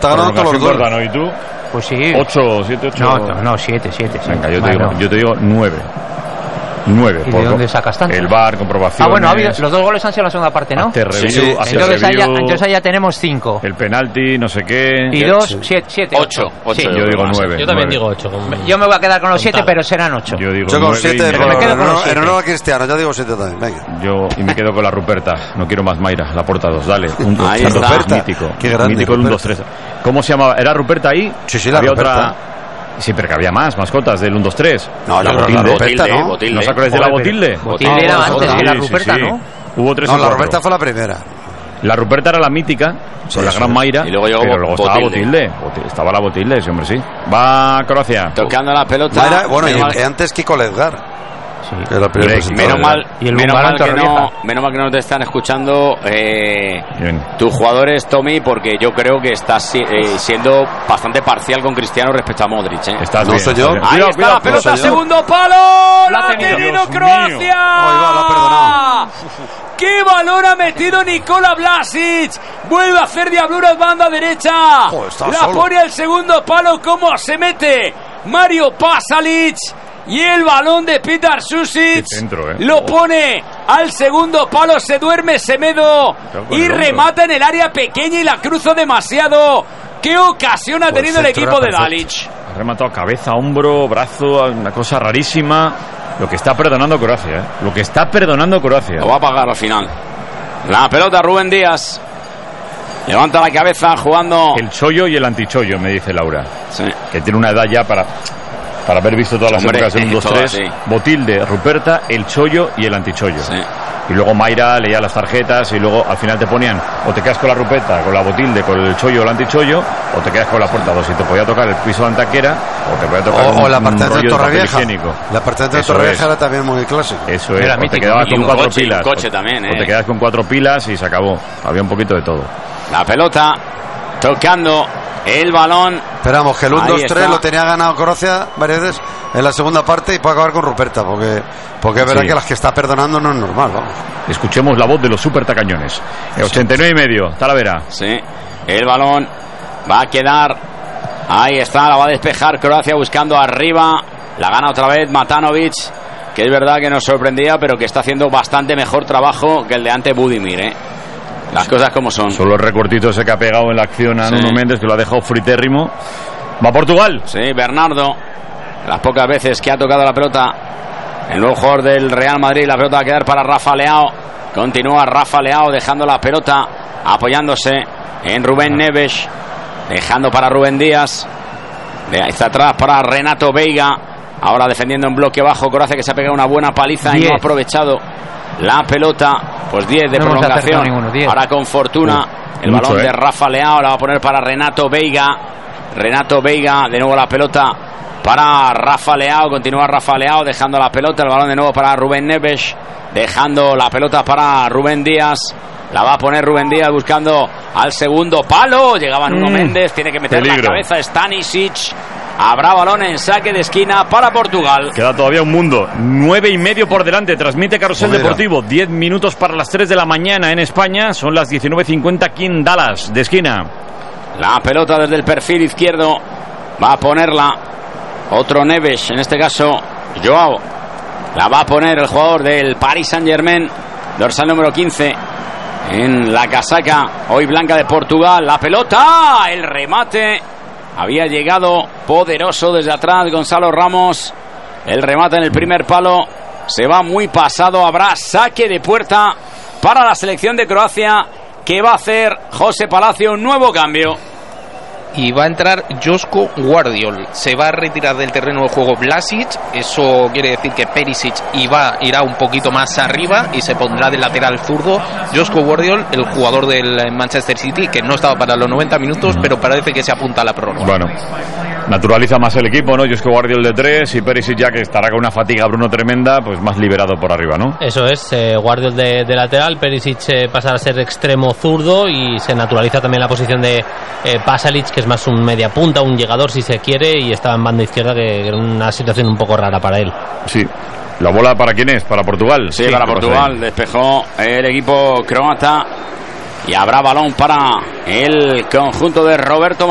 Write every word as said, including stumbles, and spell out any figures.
está ganando todos los dos. ¿Y tú? Pues sí. ocho, siete, ocho. No, no, no siete, siete. Venga, yo te, digo, yo te digo nueve. nueve. ¿Y de dónde sacas tanto? El V A R, comprobación. Ah, bueno, ha habido, los dos goles han sido en la segunda parte, ¿no? Review, sí, sí. Entonces, allá, entonces allá tenemos cinco. El penalti, no sé qué. Y dos, sí. siete, siete. Ocho. ocho. Sí. Yo digo nueve. Yo también nueve. digo ocho. Con... Yo me voy a quedar con los siete, pero serán ocho. Yo digo yo con siete, pero me quedo con los siete. En honor a Cristiano, ya digo siete también, venga. Yo, y me quedo con la Ruperta. No quiero más Mayra, la porta dos, dale. Un, ahí está. Ruperta. Mítico. Qué grande, mítico el uno, dos, tres. ¿Cómo se llamaba? ¿Era Ruperta ahí? Sí, sí, la Había Ruperta. Otra... Sí, pero que había más mascotas del uno, dos, tres. No, la yo Botilde. la Ruperta, ¿no? Botilde. ¿No os acordáis de la Botilde? Botilde era antes que la Ruperta, sí, sí. ¿no? Hubo tres No, o la cuatro. Ruperta fue la primera. La Ruperta era la mítica, Sí, con la sí. gran Mayra. Y luego llegó pero luego estaba Botilde. Botilde. Botilde. Estaba la Botilde, sí, hombre, sí. Va Croacia. Tocando la pelota. Mayra, bueno, y, mal, y antes Kiko Ledgar. Sí. Que era el primer Menos presentador. menos mal, Y el menos, Bumbarán mal que no, Torrevieja. menos mal que no te están escuchando eh, Bien. tus jugadores, Tommy, porque yo creo que estás si- eh, siendo bastante parcial con Cristiano respecto a Modric. ¿eh? Estás No bien, soy yo. estás bien. Ahí Cuidado, está cuidado, la pelota, soy yo. segundo palo. La ha La ha tenido. tenido Dios Croacia. mío. Ahí va, la ha perdonado. ¡Qué valor ha metido Nikola Vlasic! Vuelve a hacer diabluras banda derecha. Joder, está la solo. pone al segundo palo. ¿Cómo se mete Mario Pasalic? Y el balón de Petar Susic Qué centro, eh. lo pone al segundo palo. Se duerme Semedo con y el hombro. remata en el área pequeña y la cruzó demasiado. ¡Qué ocasión ha Pues tenido el centro equipo era de perfecto. Dalic! Ha rematado cabeza, hombro, brazo, una cosa rarísima. Lo que está perdonando Croacia, ¿eh? Lo que está perdonando Croacia. Lo va a pagar al final. La pelota Rubén Díaz. Levanta la cabeza jugando. El chollo y el antichollo, me dice Laura. Sí. Que tiene una edad ya para, para haber visto todas las Hombre, épocas del uno, dos, todas, tres. sí. Botilde, Ruperta, el chollo y el antichollo. Sí. Y luego Mayra leía las tarjetas y luego al final te ponían o te quedas con la Ruperta, con la Botilde, con el chollo o el antichollo, o te quedas con la puerta dos y te podía tocar el piso de Antaquera o te podía tocar O, un, o la un parte de rollo de papel Torrevieja. higiénico. La parte de Eso Torrevieja es. era también muy clásico. Eso es, Era o te mítico. quedabas Y con un cuatro coche, y un pilas. coche o- también, o eh. te quedas con cuatro pilas y se acabó. Había un poquito de todo. La pelota tocando el balón. Esperamos que el uno Ahí dos tres está. lo tenía ganado Croacia varias veces en la segunda parte y puede acabar con Ruperta, porque, porque es verdad Sí. que las que está perdonando no es normal, vamos. Escuchemos la voz de los super tacañones. El ochenta y nueve y medio, Talavera. Sí. El balón va a quedar. Ahí está, la va a despejar Croacia buscando arriba. La gana otra vez Matanovic, que es verdad que nos sorprendía, pero que está haciendo bastante mejor trabajo que el de ante Budimir, ¿eh? Las cosas como son. Son los recortitos ese que ha pegado en la acción a Sí. Nuno Méndez, que lo ha dejado fritérrimo. Va Portugal. Sí, Bernardo. Las pocas veces que ha tocado la pelota el nuevo jugador del Real Madrid, la pelota va a quedar para Rafa Leao. Continúa Rafa Leao dejando la pelota, apoyándose en Rubén Neves, dejando para Rubén Díaz. De ahí está atrás para Renato Veiga. Ahora defendiendo en bloque bajo Croacia, que se ha pegado una buena paliza y diez. no ha aprovechado la pelota. Pues diez de No hemos prolongación. acertado ninguno, diez. Ahora con fortuna Uh, el mucho, balón eh. de Rafa Leao la va a poner para Renato Veiga. Renato Veiga, de nuevo la pelota para Rafa Leao. Continúa Rafa Leao dejando la pelota. El balón de nuevo para Rubén Neves, dejando la pelota para Rubén Díaz. La va a poner Rubén Díaz buscando al segundo palo. Llegaba Nuno Mm, Méndez, tiene que meter peligro. la cabeza Stanisic. Habrá balón en saque de esquina para Portugal. Queda todavía un mundo. Nueve y medio por delante. Transmite Carrusel Pues mira. Deportivo. Diez minutos para las tres de la mañana en España. Son las diecinueve cincuenta aquí en Dallas, de esquina. La pelota desde el perfil izquierdo va a ponerla otro Neves, en este caso Joao. La va a poner el jugador del Paris Saint-Germain, dorsal número quince, en la casaca hoy blanca de Portugal. La pelota, el remate había llegado poderoso desde atrás Gonzalo Ramos. El remate en el primer palo se va muy pasado. Habrá saque de puerta para la selección de Croacia, que va a hacer José Palacio un nuevo cambio. Y va a entrar Joško Gvardiol. Se va a retirar del terreno de juego Vlasic. Eso quiere decir que Perisic iba, irá un poquito más arriba y se pondrá de lateral zurdo Joško Gvardiol, el jugador del Manchester City, que no estaba para los noventa minutos, pero parece que se apunta a la prórroga. Bueno, naturaliza más el equipo, ¿no? Joško Gvardiol de tres y Perisic, ya que estará con una fatiga Bruno tremenda, pues más liberado por arriba, ¿no? Eso es, eh, Guardiol de, de lateral, Perisic eh, pasará a ser extremo zurdo y se naturaliza también la posición de eh, Pasalic, que es más un media punta, un llegador si se quiere, y estaba en banda izquierda, que era una situación un poco rara para él. Sí. ¿La bola para quién es? ¿Para Portugal? Sí, para ¿qué pasa Portugal. ahí? Despejó el equipo croata y habrá balón para el conjunto de Roberto